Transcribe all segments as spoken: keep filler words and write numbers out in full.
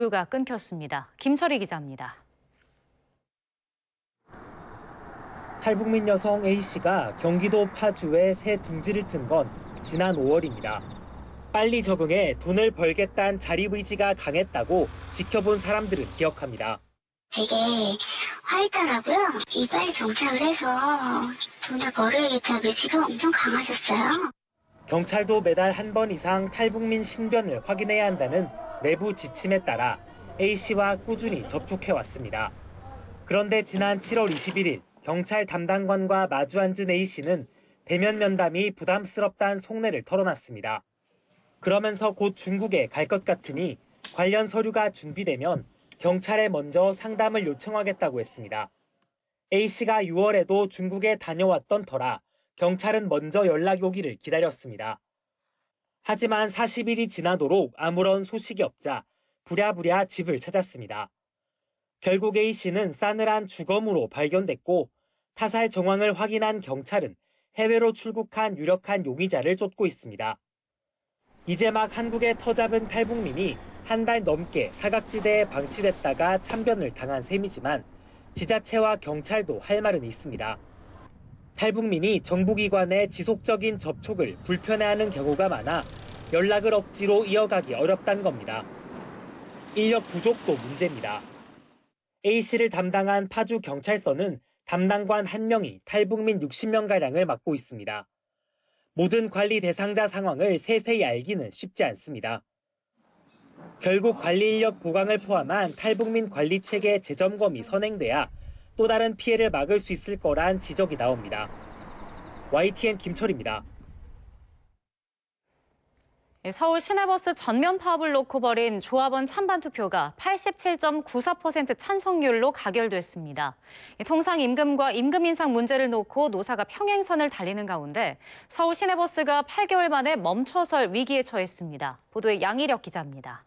가 끊겼습니다. 김철희 기자입니다. 탈북민 여성 A씨가 경기도 파주에 새 둥지를 튼 건 지난 오월입니다. 빨리 적응해 돈을 벌겠다는 자립의지가 강했다고 지켜본 사람들은 기억합니다. 되게 화했더라고요. 이빨 정착을 해서 돈을 벌어야겠다는 의지가 엄청 강하셨어요. 경찰도 매달 한 번 이상 탈북민 신변을 확인해야 한다는 내부 지침에 따라 A씨와 꾸준히 접촉해왔습니다. 그런데 지난 칠월 이십일일 경찰 담당관과 마주 앉은 A씨는 대면 면담이 부담스럽다는 속내를 털어놨습니다. 그러면서 곧 중국에 갈 것 같으니 관련 서류가 준비되면 경찰에 먼저 상담을 요청하겠다고 했습니다. A씨가 유월에도 중국에 다녀왔던 터라 경찰은 먼저 연락이 오기를 기다렸습니다. 하지만 사십일이 지나도록 아무런 소식이 없자 부랴부랴 집을 찾았습니다. 결국 A씨는 싸늘한 주검으로 발견됐고 타살 정황을 확인한 경찰은 해외로 출국한 유력한 용의자를 쫓고 있습니다. 이제 막 한국에 터잡은 탈북민이 한 달 넘게 사각지대에 방치됐다가 참변을 당한 셈이지만 지자체와 경찰도 할 말은 있습니다. 탈북민이 정부기관의 지속적인 접촉을 불편해하는 경우가 많아 연락을 억지로 이어가기 어렵다는 겁니다. 인력 부족도 문제입니다. A씨를 담당한 파주경찰서는 담당관 한 명이 탈북민 육십 명가량을 맡고 있습니다. 모든 관리 대상자 상황을 세세히 알기는 쉽지 않습니다. 결국 관리 인력 보강을 포함한 탈북민 관리 체계 재점검이 선행돼야 또 다른 피해를 막을 수 있을 거란 지적이 나옵니다. 와이티엔 김철입니다. 서울 시내버스 전면 파업을 놓고 벌인 조합원 찬반 투표가 팔십칠 점 구사 퍼센트 찬성률로 가결됐습니다. 통상 임금과 임금 인상 문제를 놓고 노사가 평행선을 달리는 가운데 서울 시내버스가 팔 개월 만에 멈춰설 위기에 처했습니다. 보도에 양희력 기자입니다.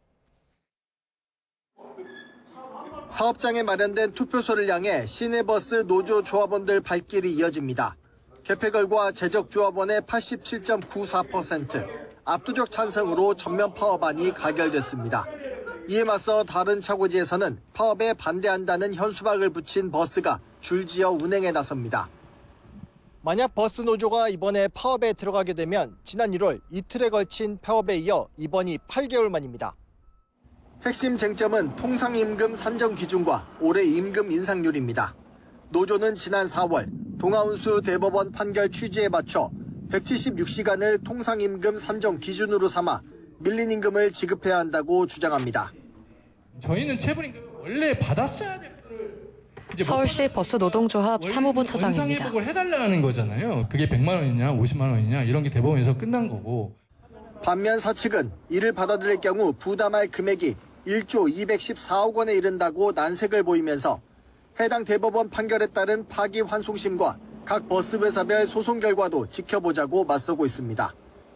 사업장에 마련된 투표소를 향해 시내버스 노조 조합원들 발길이 이어집니다. 개표 결과 재적조합원의 팔십칠 점 구사 퍼센트, 압도적 찬성으로 전면 파업안이 가결됐습니다. 이에 맞서 다른 차고지에서는 파업에 반대한다는 현수막을 붙인 버스가 줄지어 운행에 나섭니다. 만약 버스 노조가 이번에 파업에 들어가게 되면 지난 일월 이틀에 걸친 파업에 이어 이번이 팔 개월 만입니다. 핵심 쟁점은 통상임금 산정 기준과 올해 임금 인상률입니다. 노조는 지난 사월 동아운수 대법원 판결 취지에 맞춰 백칠십육 시간을 통상임금 산정 기준으로 삼아 밀린 임금을 지급해야 한다고 주장합니다. 저희는 체불임금 원래 받았어야 될 거를 서울시 버스 노동조합 사무부 차장입니다. 원상회복을 해달라는 거잖아요. 그게 백만 원이냐 오십만 원이냐 이런 게 대법원에서 끝난 거고. 반면 사측은 이를 받아들일 경우 부담할 금액이 일조 이백십사억 원에 이른다고 난색을 보이면서 해당 대법원 판결에 따른 파기환송심과 각 버스 회사별 소송 결과도 지켜보자고 맞서고 있습니다.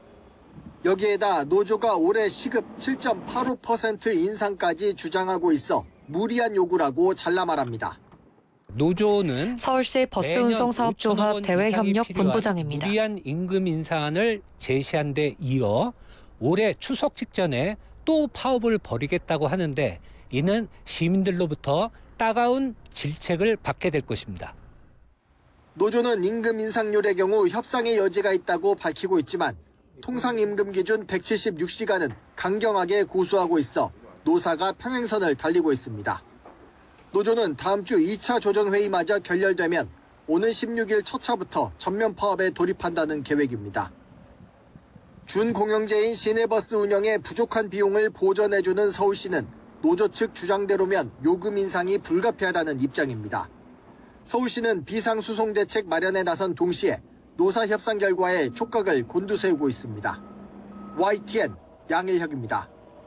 여기에다 노조가 올해 시급 칠 점 팔오 퍼센트 인상까지 주장하고 있어 무리한 요구라고 잘라 말합니다. 노조는 서울시 버스운송사업조합 대외협력 본부장입니다. 무리한 임금 인상안을 제시한 데 이어 올해 추석 직전에 또 파업을 벌이겠다고 하는데 이는 시민들로부터 따가운 질책을 받게 될 것입니다. 노조는 임금 인상률의 경우 협상의 여지가 있다고 밝히고 있지만 통상임금 기준 백칠십육 시간은 강경하게 고수하고 있어 노사가 평행선을 달리고 있습니다. 노조는 다음 주 이 차 조정회의마저 결렬되면 오는 십육일 첫 차부터 전면 파업에 돌입한다는 계획입니다. 준공영제인 시내버스 운영에 부족한 비용을 보전해주는 서울시는 노조 측 주장대로면 요금 인상이 불가피하다는 입장입니다. 서울시는 비상수송 대책 마련에 나선 동시에 노사 협상 결과에 촉각을 곤두세우고 있습니다. 와이티엔 양일혁입니다.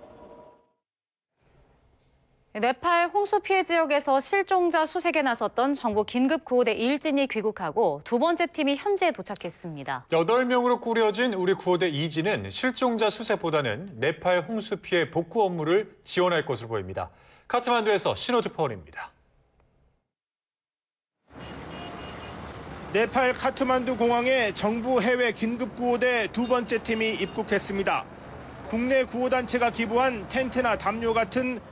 네팔 홍수 피해 지역에서 실종자 수색에 나섰던 정부 긴급구호대 일진이 귀국하고 두 번째 팀이 현지에 도착했습니다. 여덟 명으로 꾸려진 우리 구호대 이진은 실종자 수색보다는 네팔 홍수 피해 복구 업무를 지원할 것으로 보입니다. 카트만두에서 신호특파원입니다. 네팔 카트만두 공항에 정부 해외 긴급구호대 두 번째 팀이 입국했습니다. 국내 구호단체가 기부한 텐트나 담요 같은